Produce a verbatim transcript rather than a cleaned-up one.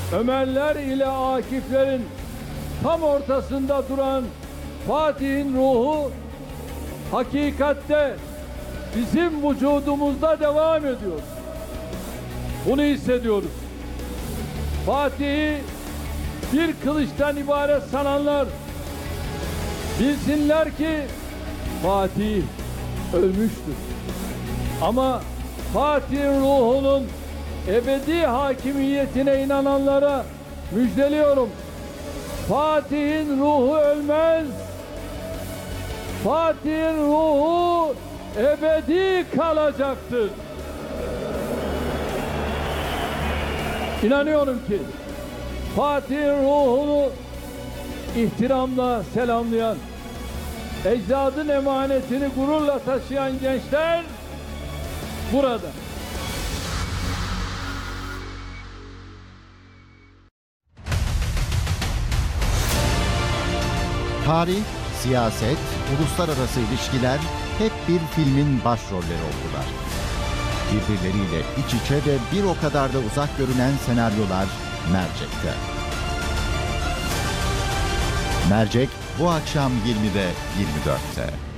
Ömerler ile Akiflerin tam ortasında duran Fatih'in ruhu hakikatte bizim vücudumuzda devam ediyor. Bunu hissediyoruz. Fatih'i bir kılıçtan ibaret sananlar bilsinler ki Fatih ölmüştür. Ama Fatih'in ruhunun ebedi hakimiyetine inananlara müjdeliyorum. Fatih'in ruhu ölmez. Fatih'in ruhu ebedi kalacaktır. İnanıyorum ki Fatih'in ruhunu ihtiramla selamlayan, ecdadın emanetini gururla taşıyan gençler burada. Tarih, siyaset, uluslararası ilişkiler hep bir filmin başrolleri oldular. Birbirleriyle iç içe ve bir o kadar da uzak görünen senaryolar Mercek'te. Mercek bu akşam yirmide yirmi dörtte.